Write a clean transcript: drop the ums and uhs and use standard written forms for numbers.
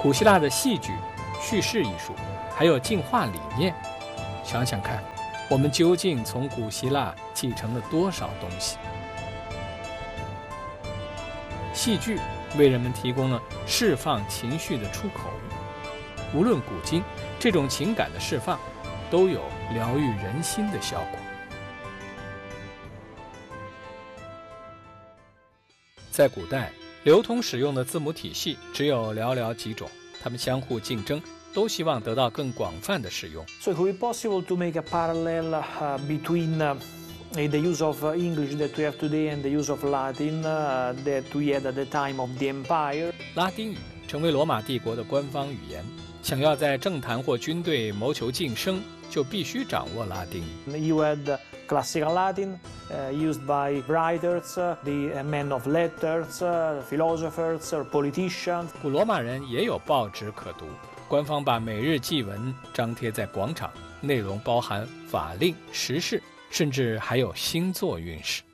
古希腊的戏剧、叙事艺术，还有进化理念，想想看，我们究竟从古希腊继承了多少东西？戏剧为人们提供了释放情绪的出口，无论古今，这种情感的释放都有疗愈人心的效果。在古代，流通使用的字母体系只有寥寥几种，它们相互竞争，都希望得到更广泛的使用。 So it could be possible to make a parallel between the use of English that we have today and the use of Latin that we had at the time of the Empire. 拉丁语成为罗马帝国的官方语言，想要在政坛或军队谋求晋升，就必须掌握拉丁语。 You had classical Latin used by writers, the men of letters, philosophers, or politicians. 古罗马人也有报纸可读，官方把每日祭文张贴在广场，内容包含法令、时事，甚至还有星座运势。